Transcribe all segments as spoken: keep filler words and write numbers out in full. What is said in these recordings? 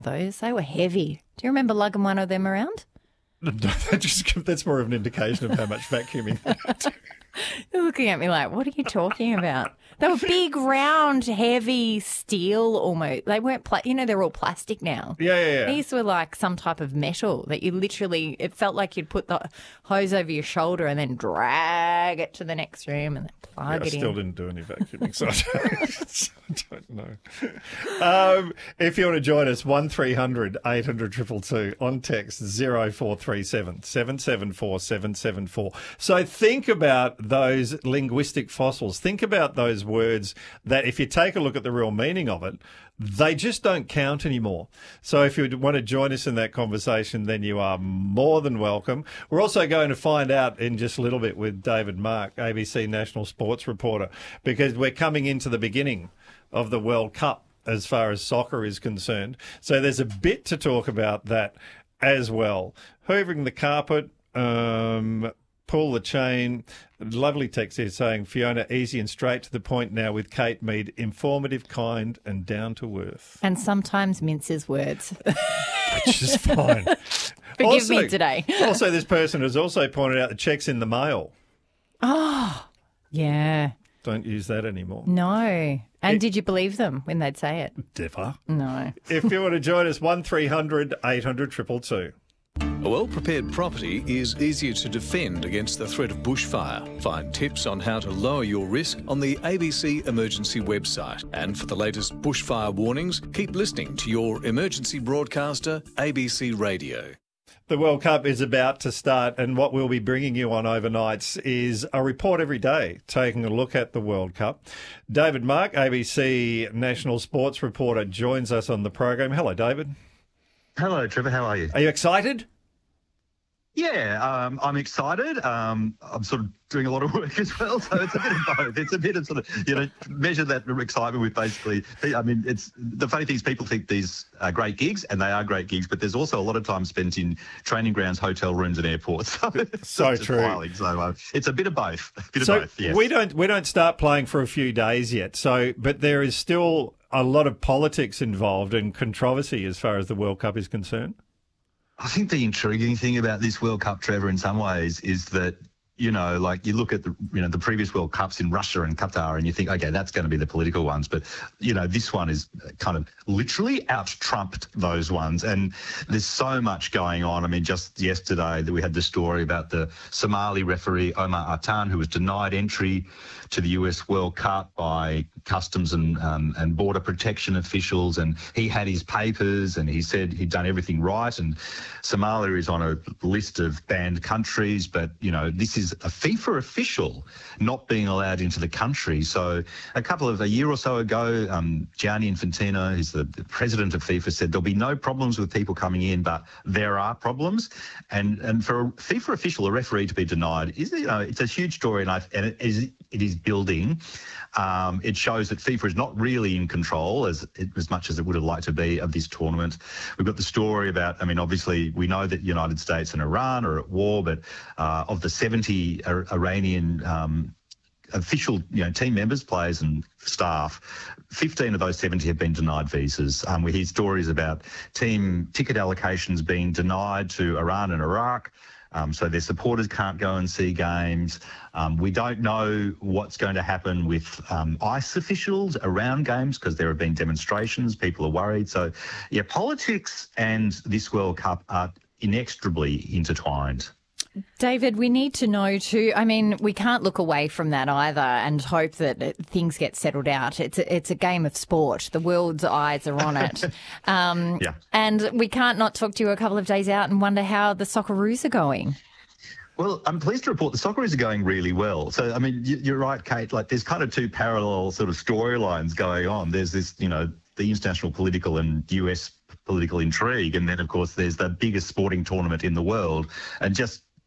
those. They were heavy. Do you remember lugging one of them around? No, that just, that's more of an indication of how much vacuuming they do. You're looking at me like, what are you talking about? They were big, round, heavy steel almost. They weren't, pla- you know, they're all plastic now. Yeah, yeah, yeah. These were like some type of metal that you literally, it felt like you'd put the hose over your shoulder and then drag it to the next room and then plug Yeah, I it in. still didn't do any vacuuming, so I don't, I don't know. Um, if you want to join us, one three hundred eight hundred two two two on text zero four three seven seven seven four seven seven four. So think about those linguistic fossils. Think about those words that if you take a look at the real meaning of it, they just don't count anymore. So if you want to join us in that conversation, then you are more than welcome. We're also going to find out in just a little bit with David Mark, A B C national sports reporter, because we're coming into the beginning of the World Cup as far as soccer is concerned. So there's a bit to talk about that as well. Hoovering the carpet, um, pull the chain. Lovely text here saying, Fiona, easy and straight to the point now with Kate Mead, informative, kind and down to earth. And sometimes minces words. Which is fine. Forgive also, me today. Also, this person has also pointed out the checks in the mail. Oh, yeah. Don't use that anymore. No. And it, did you believe them when they'd say it? Never. No. If you want to join us, one three hundred eight hundred two two two. A well-prepared property is easier to defend against the threat of bushfire. Find tips on how to lower your risk on the A B C Emergency website. And for the latest bushfire warnings, keep listening to your emergency broadcaster, A B C Radio. The World Cup is about to start, and what we'll be bringing you on overnights is a report every day taking a look at the World Cup. David Mark, A B C national sports reporter, joins us on the program. Hello, David. Hello, Trevor. How are you? Are you excited? Yeah, um, I'm excited. Um, I'm sort of doing a lot of work as well, so it's a bit of both. It's a bit of sort of, you know, measure that excitement with basically, I mean, it's the funny thing is people think these are great gigs, and they are great gigs, but there's also a lot of time spent in training grounds, hotel rooms and airports. So, so true. Filing, so uh, it's a bit of both. A bit so of both, yes. we don't, we don't start playing for a few days yet, so but there is still a lot of politics involved and controversy as far as the World Cup is concerned. I think the intriguing thing about this World Cup, Trevor, in some ways, is that, you know, like you look at the, you know, the previous World Cups in Russia and Qatar and you think, okay, that's going to be the political ones. But, you know, this one is kind of literally out-trumped those ones. And there's so much going on. I mean, just yesterday that we had the story about the Somali referee Omar Artan, who was denied entry to the U S World Cup by customs and um, and border protection officials, and he had his papers and he said he'd done everything right, and Somalia is on a list of banned countries, but you know this is a FIFA official not being allowed into the country. So a couple of a year or so ago, um, Gianni Infantino, who's the, the president of FIFA, said there'll be no problems with people coming in, but there are problems, and and for a FIFA official, a referee to be denied is, you know, it's a huge story, and I and it is it is building. Um, it shows that FIFA is not really in control as as much as it would have liked to be of this tournament. We've got the story about, I mean, obviously we know that United States and Iran are at war, but uh, of the seventy Iranian um, official, you know, team members, players and staff, fifteen of those seventy have been denied visas. Um, we hear stories about team ticket allocations being denied to Iran and Iraq. Um, so their supporters can't go and see games. Um, we don't know what's going to happen with um, ICE officials around games because there have been demonstrations. People are worried. So, yeah, politics and this World Cup are inextricably intertwined. David, we need to know too, I mean, we can't look away from that either and hope that things get settled out. It's a, it's a game of sport. The world's eyes are on it. Um, yeah. And we can't not talk to you a couple of days out and wonder how the Socceroos are going. Well, I'm pleased to report the Socceroos are going really well. So, I mean, you're right, Kate, like there's kind of two parallel sort of storylines going on. There's this, you know, the international political and U S political intrigue. And then, of course, there's the biggest sporting tournament in the world. And just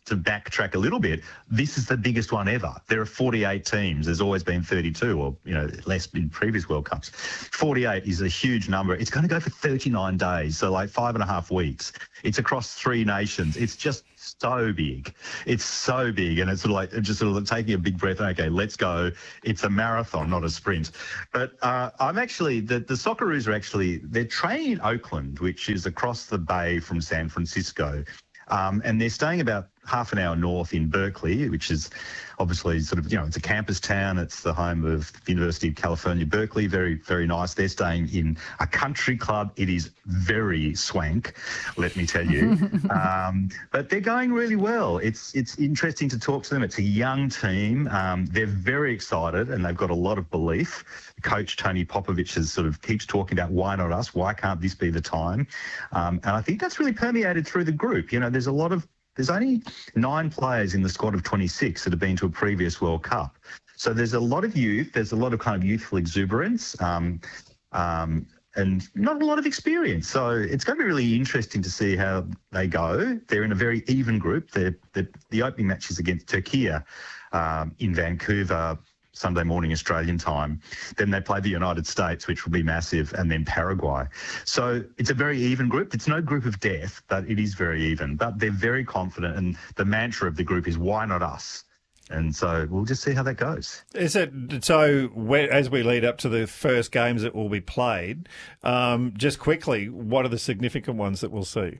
to backtrack a little bit, this is the biggest one ever. There are forty-eight teams. There's always been thirty-two, or you know, less in previous World Cups. forty-eight is a huge number. It's going to go for thirty-nine days, so like five and a half weeks. It's across three nations. It's just so big. It's so big, and it's sort of like just sort of taking a big breath. Okay, let's go. It's a marathon, not a sprint. But uh, I'm actually the the Socceroos are actually they're training in Oakland, which is across the bay from San Francisco. Um, and they're staying about half an hour north in Berkeley, which is obviously sort of, you know, it's a campus town. It's the home of the University of California, Berkeley. Very, very nice. They're staying in a country club. It is very swank, let me tell you. um, but they're going really well. It's it's interesting to talk to them. It's a young team. Um, they're very excited and they've got a lot of belief. Coach Tony Popovich has sort of keeps talking about why not us? Why can't this be the time? Um, and I think that's really permeated through the group. You know, there's a lot of There's only nine players in the squad of twenty-six that have been to a previous World Cup. So there's a lot of youth. There's a lot of kind of youthful exuberance um, um, and not a lot of experience. So it's going to be really interesting to see how they go. They're in a very even group. They're, they're, the opening match is against Turkey um, in Vancouver, Sunday morning Australian time. Then they play the United States, which will be massive, and then Paraguay. So it's a very even group. It's no group of death, but it is very even. But they're very confident, and the mantra of the group is why not us? And so we'll just see how that goes. Is it so? As we lead up to the first games that will be played, um, just quickly, what are the significant ones that we'll see?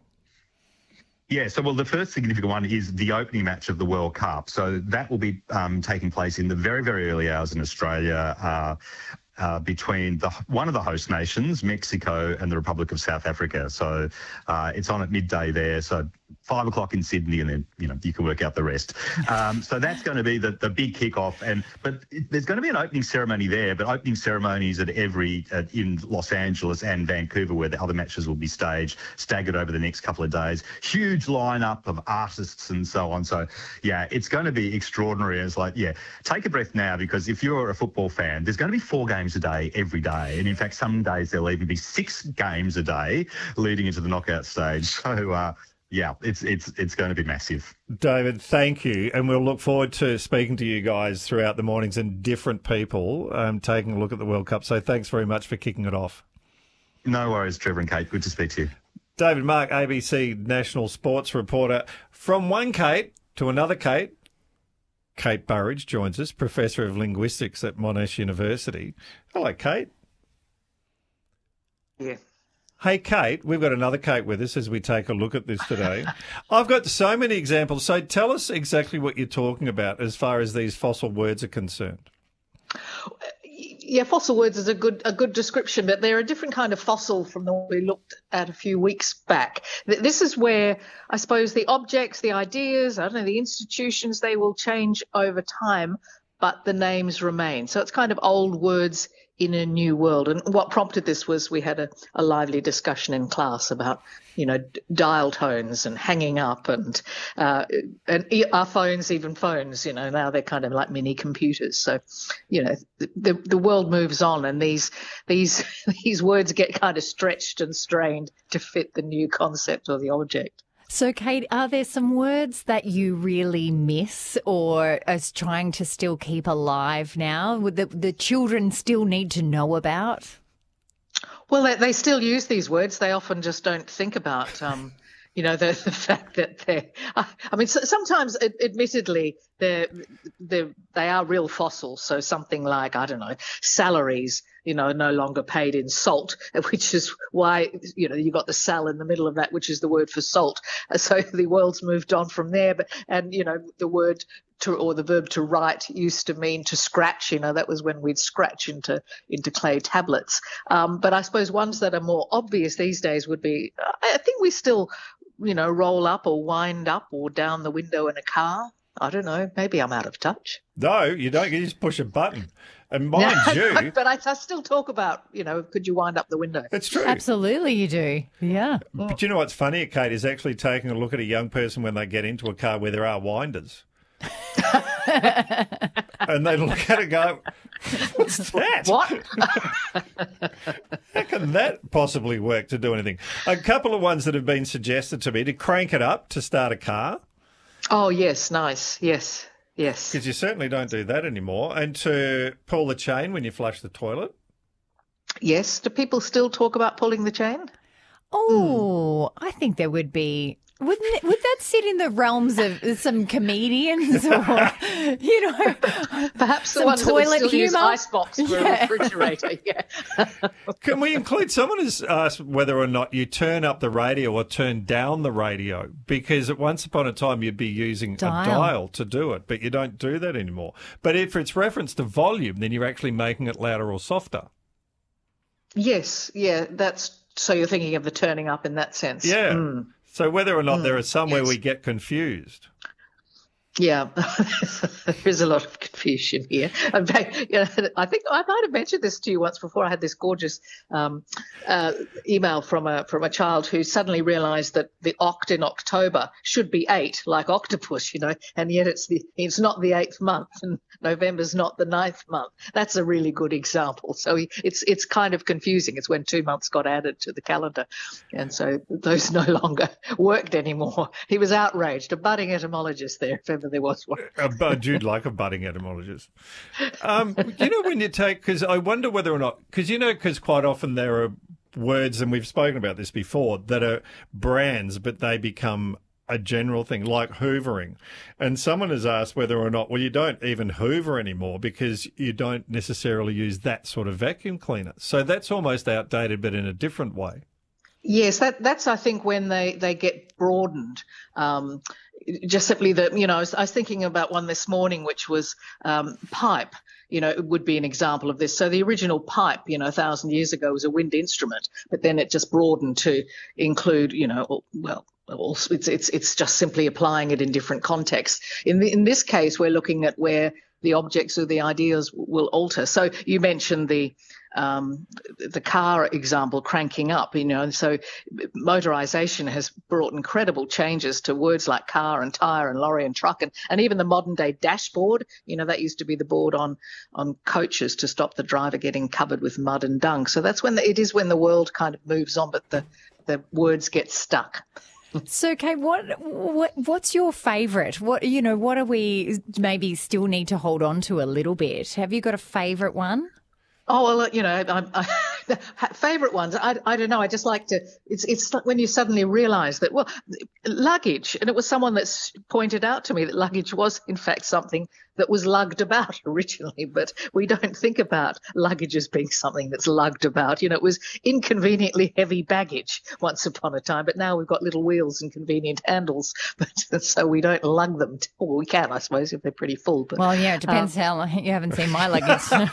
Yeah, so, well, the first significant one is the opening match of the World Cup. So that will be um, taking place in the very, very early hours in Australia uh, uh, between the one of the host nations, Mexico, and the Republic of South Africa. So uh, it's on at midday there. So five o'clock in Sydney, and then, you know, you can work out the rest. Um, so that's going to be the, the big kickoff. And but it, there's going to be an opening ceremony there, but opening ceremonies at every uh, in Los Angeles and Vancouver, where the other matches will be staged, staggered over the next couple of days. Huge lineup of artists and so on. So yeah, it's going to be extraordinary. It's like, yeah, take a breath now, because if you're a football fan, there's going to be four games a day every day, and in fact, some days there'll even be six games a day leading into the knockout stage. So. Uh, Yeah, it's it's it's going to be massive. David, thank you. And we'll look forward to speaking to you guys throughout the mornings and different people um, taking a look at the World Cup. So thanks very much for kicking it off. No worries, Trevor and Kate. Good to speak to you. David Mark, A B C national sports reporter. From one Kate to another Kate, Kate Burridge joins us, Professor of Linguistics at Monash University. Hello, Kate. Yeah. Hey, Kate, we've got another Kate with us as we take a look at this today. I've got so many examples. So tell us exactly what you're talking about as far as these fossil words are concerned. Yeah, fossil words is a good a good description, but they're a different kind of fossil from the one we looked at a few weeks back. This is where, I suppose, the objects, the ideas, I don't know, the institutions, they will change over time, but the names remain. So it's kind of old words in a new world. And what prompted this was we had a, a lively discussion in class about, you know, dial tones and hanging up and uh, and our phones, even phones, you know, now they're kind of like mini computers. So, you know, the the world moves on, and these these these words get kind of stretched and strained to fit the new concept or the object. So, Kate, are there some words that you really miss or are trying to still keep alive now? Would the, the children still need to know about? Well, they, they still use these words. They often just don't think about, um, you know, the, the fact that they're, I mean, so, sometimes, admittedly, they're, they're, they are real fossils. So something like, I don't know, salaries, you know, no longer paid in salt, which is why, you know, you got the sal in the middle of that, which is the word for salt. So the world's moved on from there. But, and, you know, the word to, or the verb to write used to mean to scratch, you know, that was when we'd scratch into, into clay tablets. Um, but I suppose ones that are more obvious these days would be, I think we still, you know, roll up or wind up or down the window in a car. I don't know. Maybe I'm out of touch. No, you don't. You just push a button. And mind no, you... But I, I still talk about, you know, could you wind up the window? It's true. Absolutely you do. Yeah. But you know what's funny, Kate, is actually taking a look at a young person when they get into a car where there are winders. And they look at it and go, what's that? What? How can that possibly work to do anything? A couple of ones that have been suggested to me to crank it up to start a car. Oh, yes, nice. Yes, yes. Because you certainly don't do that anymore. And to pull the chain when you flush the toilet. Yes. Do people still talk about pulling the chain? Oh, I think there would be. Wouldn't it, would that sit in the realms of some comedians or, you know, perhaps the some ones toilet that would still humor? use icebox for Yeah. a refrigerator? Yeah. Can we include, someone has asked whether or not you turn up the radio or turn down the radio, because at once upon a time you'd be using Dial. a dial to do it, but you don't do that anymore. But if it's reference to volume, then you're actually making it louder or softer. Yes, yeah, that's so you're thinking of the turning up in that sense. Yeah. Mm. So whether or not there is somewhere yes. we get confused. Yeah, there is a lot of confusion here. In fact, you know, I think I might have mentioned this to you once before. I had this gorgeous um, uh, email from a from a child who suddenly realised that the oct in October should be eight, like octopus, you know, and yet it's the it's not the eighth month, and November's not the ninth month. That's a really good example. So he, it's it's kind of confusing. It's when two months got added to the calendar, and so those no longer worked anymore. He was outraged. A budding etymologist there, if ever there was one. A Jude like a budding etymologist. Um, you know, when you take, because I wonder whether or not, because you know, because quite often there are words, and we've spoken about this before, that are brands, but they become a general thing, like hoovering. And someone has asked whether or not, well, you don't even hoover anymore because you don't necessarily use that sort of vacuum cleaner. So that's almost outdated, but in a different way. Yes, that, that's, I think, when they, they get broadened. Um, just simply that, you know, I was, I was thinking about one this morning, which was um, pipe. You know, it would be an example of this. So the original pipe, you know, a thousand years ago was a wind instrument, but then it just broadened to include, you know, well, it's it's it's just simply applying it in different contexts. In the, in this case, we're looking at where the objects or the ideas will alter. So you mentioned the um, the car example, cranking up, you know, and so motorization has brought incredible changes to words like car and tire and lorry and truck and, and even the modern day dashboard. You know, that used to be the board on on coaches to stop the driver getting covered with mud and dung. So that's when the, it is when the world kind of moves on, but the, the words get stuck. So, Kate, what what what's your favourite? What you know, what do we maybe still need to hold on to a little bit? Have you got a favourite one? Oh, well, you know, I, I, favourite ones. I, I don't know. I just like to. It's it's when you suddenly realise that, well, luggage, and it was someone that's pointed out to me that luggage was in fact something that was lugged about originally, but we don't think about luggage as being something that's lugged about. You know, it was inconveniently heavy baggage once upon a time, but now we've got little wheels and convenient handles, but so we don't lug them. To, well, we can, I suppose, if they're pretty full. But well, yeah, it depends um, how you haven't seen my luggage.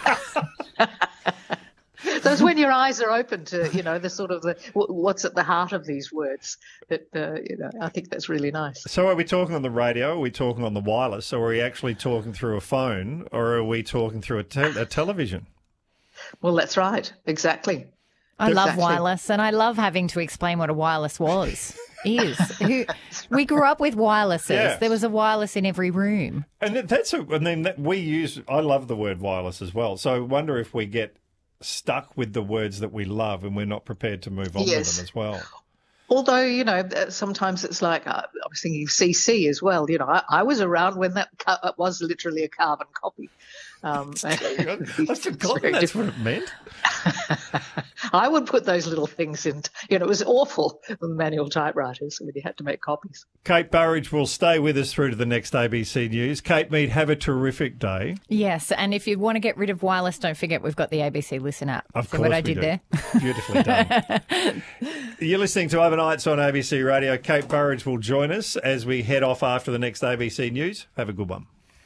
So it's when your eyes are open to, you know, the sort of the, what's at the heart of these words that, uh, you know, I think that's really nice. So are we talking on the radio? Are we talking on the wireless? Or are we actually talking through a phone? Or are we talking through a, te- a television? Well, that's right. Exactly. I love exactly. wireless, and I love having to explain what a wireless was. Is Who, we grew up with wirelesses. Yes. There was a wireless in every room. And that's a, and then that we use, I love the word wireless as well. So I wonder if we get stuck with the words that we love and we're not prepared to move on yes. with them as well. Although, you know, sometimes it's like, uh, I was thinking C C as well. You know, I, I was around when that ca- was literally a carbon copy. Um, I've forgotten that's what it meant. I would put those little things in. You know, it was awful with manual typewriters when you had to make copies. Kate Burridge will stay with us through to the next A B C News. Kate Mead, have a terrific day. Yes, and if you want to get rid of wireless, don't forget we've got the A B C Listen app. Of See course what I we did do. there? Beautifully done. You're listening to Overnights on A B C Radio. Kate Burridge will join us as we head off after the next A B C News. Have a good one.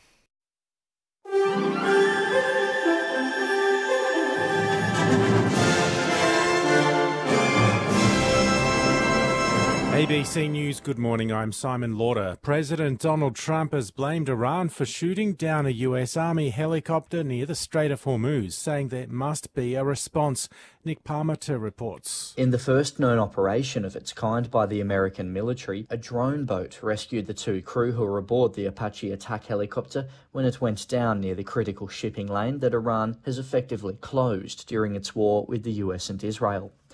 A B C News, good morning, I'm Simon Lauder. President Donald Trump has blamed Iran for shooting down a U S Army helicopter near the Strait of Hormuz, saying there must be a response. Nick Parmenter reports. In the first known operation of its kind by the American military, a drone boat rescued the two crew who were aboard the Apache attack helicopter when it went down near the critical shipping lane that Iran has effectively closed during its war with the U S and Israel.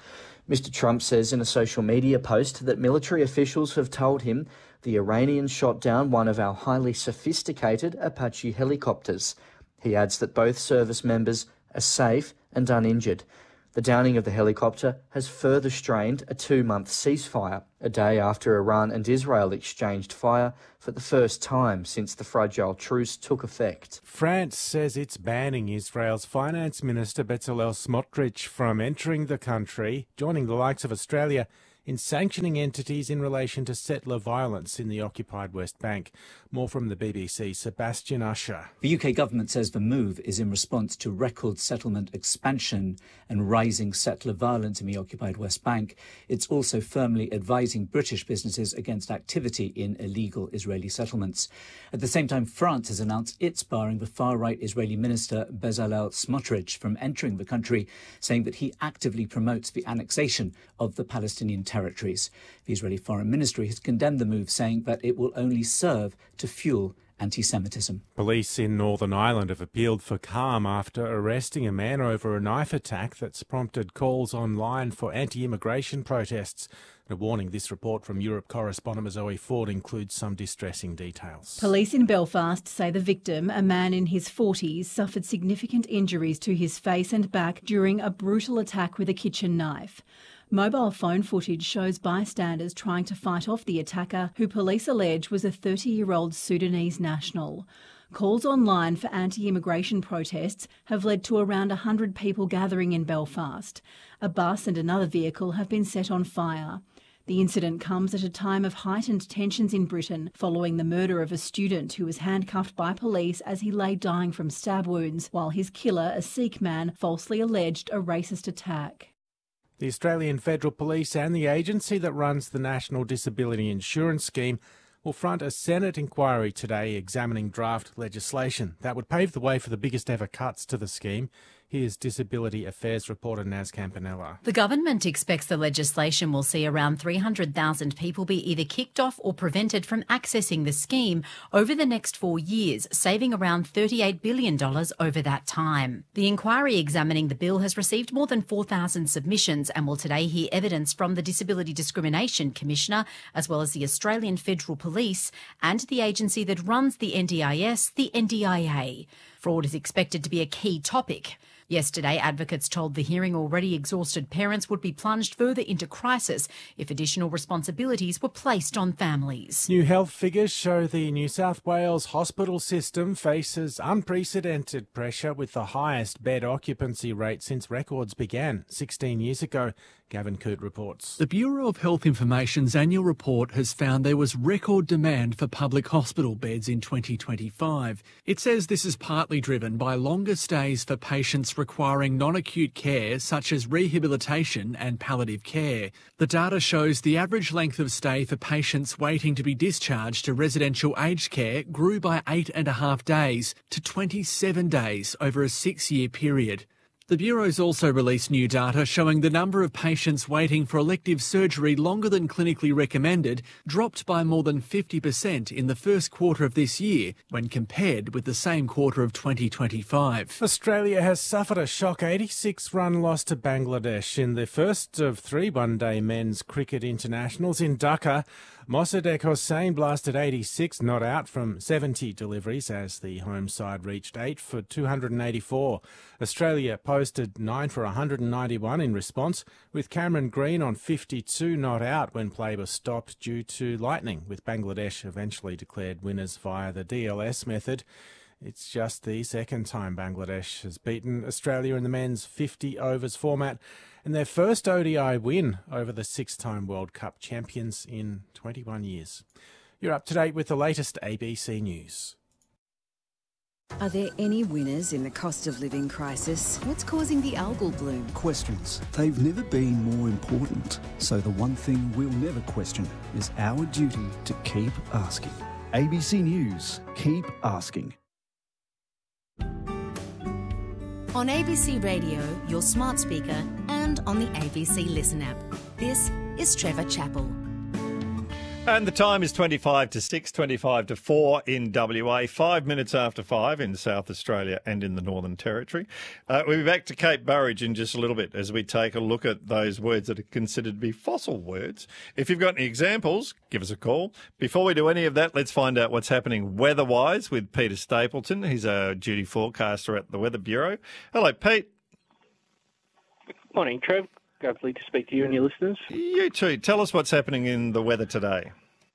Mister Trump says in a social media post that military officials have told him the Iranians shot down one of our highly sophisticated Apache helicopters. He adds that both service members are safe and uninjured. The downing of the helicopter has further strained a two-month ceasefire, a day after Iran and Israel exchanged fire for the first time since the fragile truce took effect. France says it's banning Israel's Finance Minister Bezalel Smotrich from entering the country, joining the likes of Australia in sanctioning entities in relation to settler violence in the occupied West Bank. More from the B B C's Sebastian Usher. The U K government says the move is in response to record settlement expansion and rising settler violence in the occupied West Bank. It's also firmly advising British businesses against activity in illegal Israeli settlements. At the same time, France has announced it's barring the far-right Israeli minister Bezalel Smotrich from entering the country, saying that he actively promotes the annexation of the Palestinian territories. The Israeli Foreign Ministry has condemned the move, saying that it will only serve to fuel anti-Semitism. Police in Northern Ireland have appealed for calm after arresting a man over a knife attack that's prompted calls online for anti-immigration protests. A warning, this report from Europe correspondent Zoe Ford includes some distressing details. Police in Belfast say the victim, a man in his forties, suffered significant injuries to his face and back during a brutal attack with a kitchen knife. Mobile phone footage shows bystanders trying to fight off the attacker, who police allege was a thirty-year-old Sudanese national. Calls online for anti-immigration protests have led to around one hundred people gathering in Belfast. A bus and another vehicle have been set on fire. The incident comes at a time of heightened tensions in Britain following the murder of a student who was handcuffed by police as he lay dying from stab wounds, while his killer, a Sikh man, falsely alleged a racist attack. The Australian Federal Police and the agency that runs the National Disability Insurance Scheme will front a Senate inquiry today examining draft legislation that would pave the way for the biggest ever cuts to the scheme. Here's Disability Affairs reporter Naz Campanella. The government expects the legislation will see around three hundred thousand people be either kicked off or prevented from accessing the scheme over the next four years, saving around thirty-eight billion dollars over that time. The inquiry examining the bill has received more than four thousand submissions and will today hear evidence from the Disability Discrimination Commissioner, as well as the Australian Federal Police and the agency that runs the N D I S, the N D I A. Fraud is expected to be a key topic. Yesterday, advocates told the hearing already exhausted parents would be plunged further into crisis if additional responsibilities were placed on families. New health figures show the New South Wales hospital system faces unprecedented pressure with the highest bed occupancy rate since records began sixteen years ago. Gavin Coote reports. The Bureau of Health Information's annual report has found there was record demand for public hospital beds in twenty twenty-five. It says this is partly driven by longer stays for patients requiring non-acute care such as rehabilitation and palliative care. The data shows the average length of stay for patients waiting to be discharged to residential aged care grew by eight and a half days to twenty-seven days over a six-year period. The Bureau's also released new data showing the number of patients waiting for elective surgery longer than clinically recommended dropped by more than fifty percent in the first quarter of this year when compared with the same quarter of twenty twenty-five. Australia has suffered a shock eighty-six run loss to Bangladesh in the first of three one-day men's cricket internationals in Dhaka. Mossadegh Hossain blasted eighty-six not out from seventy deliveries as the home side reached eight for two hundred eighty-four. Australia posted nine for one hundred ninety-one in response, with Cameron Green on fifty-two not out when play was stopped due to lightning, with Bangladesh eventually declared winners via the D L S method. It's just the second time Bangladesh has beaten Australia in the men's fifty overs format, and their first O D I win over the six-time World Cup champions in twenty-one years. You're up to date with the latest A B C News. Are there any winners in the cost of living crisis? What's causing the algal bloom? Questions. They've never been more important. So the one thing we'll never question is our duty to keep asking. A B C News. Keep asking. On A B C Radio, your smart speaker, and on the A B C Listen app. This is Trevor Chappell. And the time is twenty-five to six, twenty-five to four in W A, five minutes after five in South Australia and in the Northern Territory. Uh, we'll be back to Kate Burridge in just a little bit as we take a look at those words that are considered to be fossil words. If you've got any examples, give us a call. Before we do any of that, let's find out what's happening weather-wise with Peter Stapleton. He's a duty forecaster at the Weather Bureau. Hello, Pete. Morning, Trev. Lovely to speak to you and your listeners. You too. Tell us what's happening in the weather today.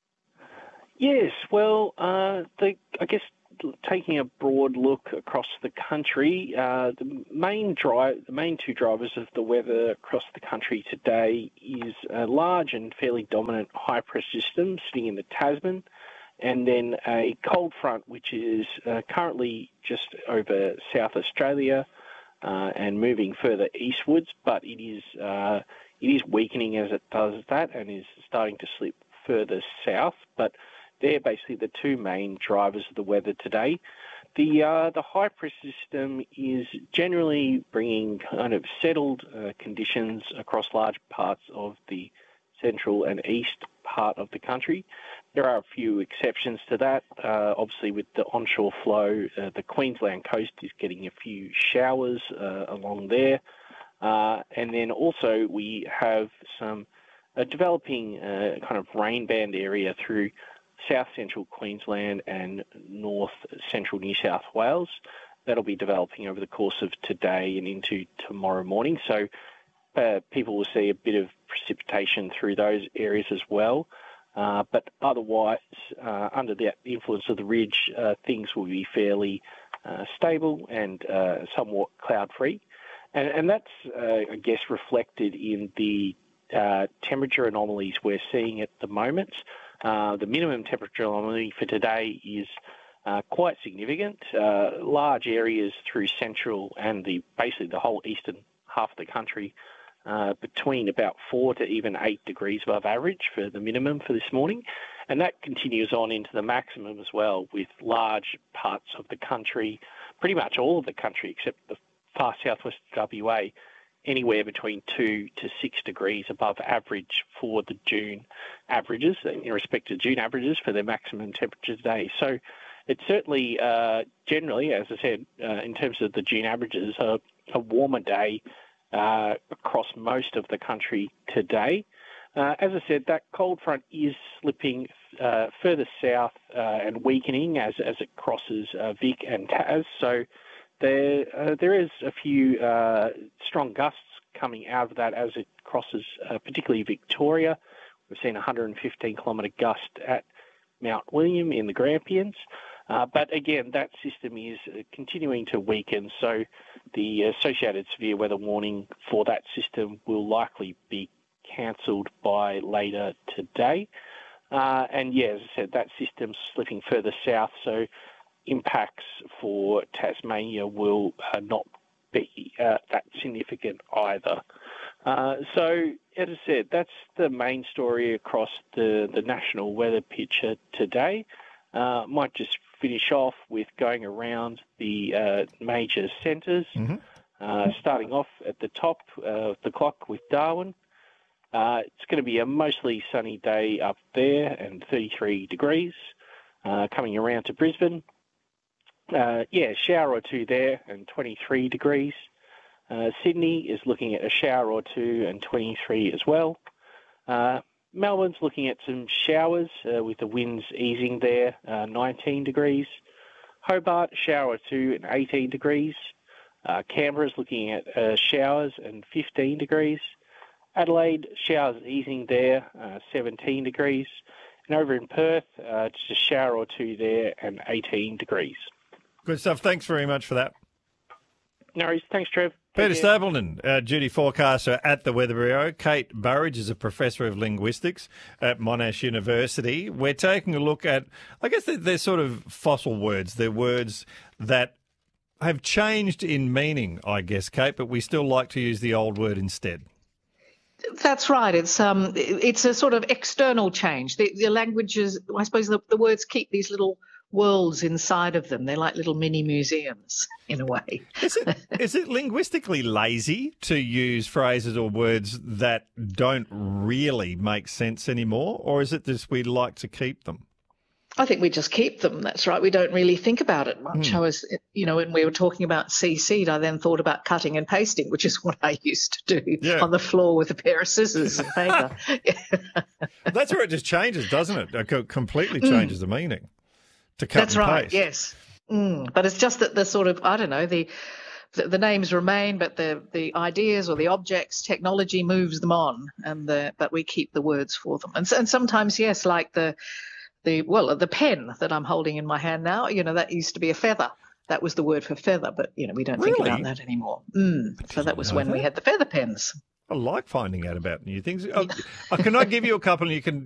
Yes, well, uh, the, I guess taking a broad look across the country, uh, the main drive, the main two drivers of the weather across the country today is a large and fairly dominant high pressure system sitting in the Tasman, and then a cold front which is uh, currently just over South Australia. Uh, and moving further eastwards, but it is uh, it is weakening as it does that and is starting to slip further south. But they're basically the two main drivers of the weather today. The uh, the high pressure system is generally bringing kind of settled uh, conditions across large parts of the central and east part of the country. There are a few exceptions to that. Uh, obviously, with the onshore flow, uh, the Queensland coast is getting a few showers uh, along there. Uh, and then also we have some uh, developing uh, kind of rain band area through south central Queensland and north central New South Wales. That'll be developing over the course of today and into tomorrow morning. So uh, people will see a bit of precipitation through those areas as well. Uh, but otherwise, uh, under the influence of the ridge, uh, things will be fairly uh, stable and uh, somewhat cloud-free. And, and that's, uh, I guess, reflected in the uh, temperature anomalies we're seeing at the moment. Uh, the minimum temperature anomaly for today is uh, quite significant. Uh, large areas through central and the basically the whole eastern half of the country Uh, between about four to even eight degrees above average for the minimum for this morning. And that continues on into the maximum as well, with large parts of the country, pretty much all of the country except the far southwest of W A, anywhere between two to six degrees above average for the June averages, in respect to June averages for their maximum temperature today. So it's certainly, uh, generally, as I said, uh, in terms of the June averages, a, a warmer day Uh, across most of the country today. Uh, as I said, that cold front is slipping uh, further south uh, and weakening as, as it crosses uh, Vic and Tas. So there uh, there is a few uh, strong gusts coming out of that as it crosses uh, particularly Victoria. We've seen a one hundred fifteen kilometre gust at Mount William in the Grampians. Uh, but again, that system is uh, continuing to weaken, so the associated severe weather warning for that system will likely be cancelled by later today. Uh, and yeah, as I said, that system's slipping further south, so impacts for Tasmania will uh, not be uh, that significant either. Uh, so, as I said, that's the main story across the, the national weather picture today. Uh, might just finish off with going around the uh, major centres, mm-hmm. uh, starting off at the top of the clock with Darwin. Uh, it's going to be a mostly sunny day up there and thirty-three degrees. Uh, coming around to Brisbane, uh, yeah, shower or two there and twenty-three degrees. Uh, Sydney is looking at a shower or two and twenty-three as well. Uh, Melbourne's looking at some showers uh, with the winds easing there, uh, nineteen degrees. Hobart, shower or two and eighteen degrees. Uh, Canberra's looking at uh, showers and fifteen degrees. Adelaide, showers easing there, uh, seventeen degrees. And over in Perth, uh, just a shower or two there and eighteen degrees. Good stuff. Thanks very much for that. No worries. Thanks, Trev. Peter Stapleton, uh, duty forecaster at the Weather Bureau. Kate Burridge is a professor of linguistics at Monash University. We're taking a look at, I guess they're, they're sort of fossil words. They're words that have changed in meaning, I guess, Kate, but we still like to use the old word instead. That's right. It's um, it's a sort of external change. The, the languages, I suppose, the, the words keep these little worlds inside of them. They're like little mini museums in a way. Is it, is it linguistically lazy to use phrases or words that don't really make sense anymore, or is it just we like to keep them? I think we just keep them. That's right. We don't really think about it much. Mm. I was, you know, when we were talking about C Seed, I then thought about cutting and pasting, which is what I used to do Yeah. on the floor with a pair of scissors and paper. That's where it just changes, doesn't it? It co- completely changes the meaning to cut That's and right. paste. Yes. Mm. But it's just that the sort of, I don't know, the, the the names remain, but the the ideas or the objects, technology moves them on, and the but we keep the words for them. And and sometimes, yes, like the the well, the pen that I'm holding in my hand now, you know, that used to be a feather. That was the word for feather, but you know, we don't think Really? about that anymore. Mm. So that was know when we that. had the feather pens. I like finding out about new things. Oh, oh, can I give you a couple and you can